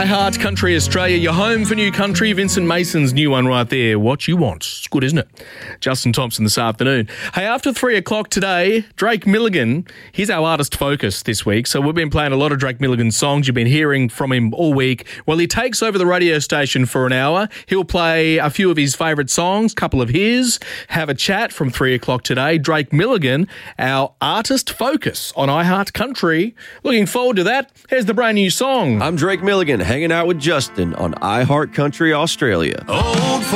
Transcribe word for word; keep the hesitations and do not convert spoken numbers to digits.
I Heart Country Australia, your home for new country. Vincent Mason's new one right there. What you want. It's good, isn't it? Justin Thompson this afternoon. Hey, after three o'clock today, Drake Milligan, he's our artist focus this week. So we've been playing a lot of Drake Milligan songs. You've been hearing from him all week. Well, he takes over the radio station for an hour. He'll play a few of his favourite songs, a couple of his, have a chat from three o'clock today. Drake Milligan, our artist focus on I Heart Country. Looking forward to that. Here's the brand new song. I'm Drake Milligan, hanging out with Justin on I Heart Country Australia. Old